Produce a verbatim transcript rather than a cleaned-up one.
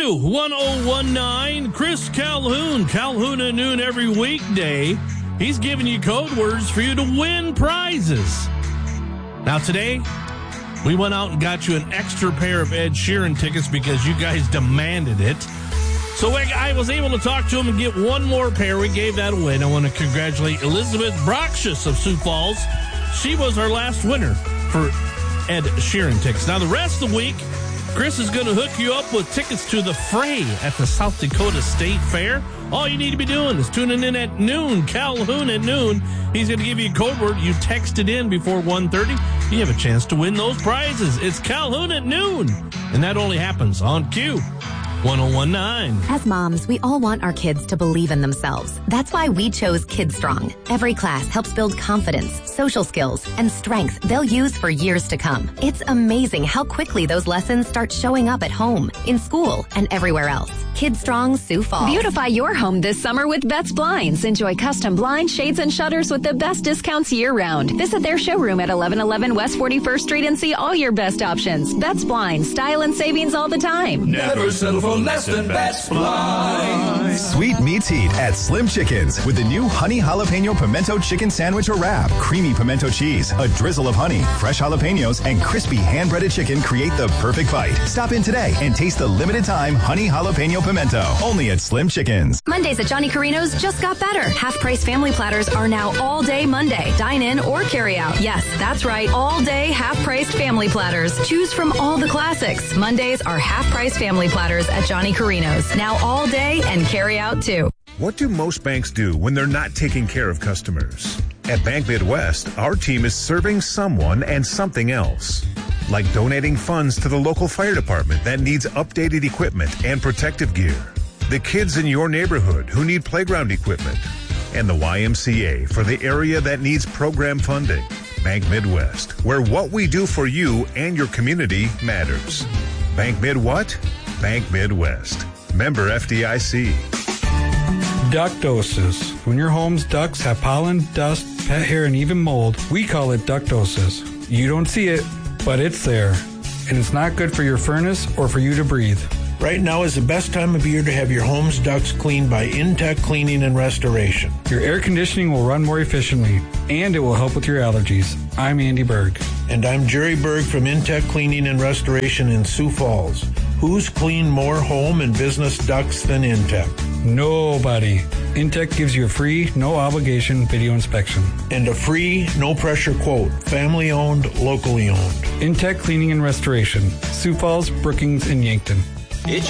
Q one oh one nine, Chris Calhoun. Calhoun at noon every weekday. He's giving you code words for you to win prizes. Now today, we went out and got you an extra pair of Ed Sheeran tickets because you guys demanded it. So I was able to talk to him and get one more pair. We gave that away. And I want to congratulate Elizabeth Broxius of Sioux Falls. She was our last winner for Ed Sheeran tickets. Now the rest of the week, Chris is going to hook you up with tickets to the Fray at the South Dakota State Fair. All you need to be doing is tuning in at noon, Calhoun at noon. He's going to give you a code word. You text it in before one thirty. You have a chance to win those prizes. It's Calhoun at noon. And that only happens on Q one oh one nine. As moms, we all want our kids to believe in themselves. That's why we chose Kid Strong. Every class helps build confidence, social skills, and strength they'll use for years to come. It's amazing how quickly those lessons start showing up at home, in school, and everywhere else. Kid Strong, Sioux Falls. Beautify your home this summer with Betts Blinds. Enjoy custom blinds, shades, and shutters with the best discounts year-round. Visit their showroom at eleven eleven West forty-first Street and see all your best options. Betts Blinds, style and savings all the time. Never settle for less than Betts Blinds. Sweet meets heat at Slim Chickens with the new honey jalapeno pimento chicken sandwich or wrap. Creamy pimento cheese, a drizzle of honey, fresh jalapenos, and crispy hand-breaded chicken create the perfect bite. Stop in today and taste the limited time honey jalapeno pimento. Only at Slim Chickens. Mondays at Johnny Carino's just got better. Half-price family platters are now all day Monday. Dine in or carry out. Yes, that's right. All day half-priced family platters. Choose from all the classics. Mondays are half-price family platters at Johnny Carino's. Now all day and carry out too. What do most banks do when they're not taking care of customers? At Bank Midwest, our team is serving someone and something else. Like donating funds to the local fire department that needs updated equipment and protective gear. The kids in your neighborhood who need playground equipment. And the Y M C A for the area that needs program funding. Bank Midwest, where what we do for you and your community matters. Bank Mid what? Bank Midwest. Member F D I C. Ductosis. When your home's ducts have pollen, dust, pet hair, and even mold, we call it ductosis. You don't see it, but it's there. And it's not good for your furnace or for you to breathe. Right now is the best time of year to have your home's ducts cleaned by Intech Cleaning and Restoration. Your air conditioning will run more efficiently, and it will help with your allergies. I'm Andy Berg. And I'm Jerry Berg from Intech Cleaning and Restoration in Sioux Falls. Who's cleaned more home and business ducts than Intech? Nobody. Intech gives you a free, no-obligation video inspection. And a free, no-pressure quote. Family-owned, locally owned. Intech Cleaning and Restoration. Sioux Falls, Brookings, and Yankton.